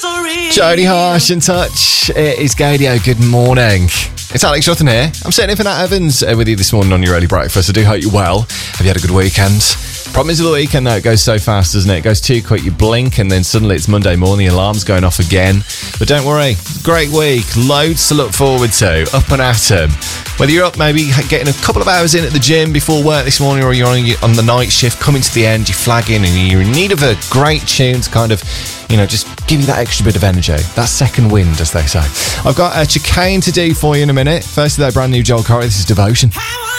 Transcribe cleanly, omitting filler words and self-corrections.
Jodie Harsh in touch. It is Gadio. Good morning. It's Alex Rutten here. I'm sitting in for Nat Evans with you this morning on your early breakfast. I do hope you're well. Have you had a good weekend? Problem is with the weekend though, it goes so fast, doesn't it? It goes too quick. You blink and then suddenly it's Monday morning, the alarm's going off again. But don't worry, great week, loads to look forward to, up and at 'em. Whether you're up maybe getting a couple of hours in at the gym before work this morning, or you're on the night shift, coming to the end, you're flagging and you're in need of a great tune to kind of, just give you that extra bit of energy, that second wind, as they say. I've got a chicane to do for you in a minute. First of that brand new Joel Corey, this is Devotion.